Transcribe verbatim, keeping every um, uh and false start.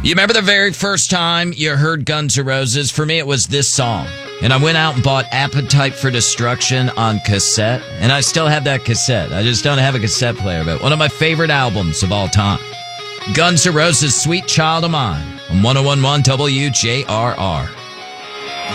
You remember the very first time you heard Guns N' Roses? For me, it was this song. And I went out and bought Appetite for Destruction on cassette. And I still have that cassette. I just don't have a cassette player, but one of my favorite albums of all time. Guns N' Roses' Sweet Child of Mine on one oh one point one W J R R.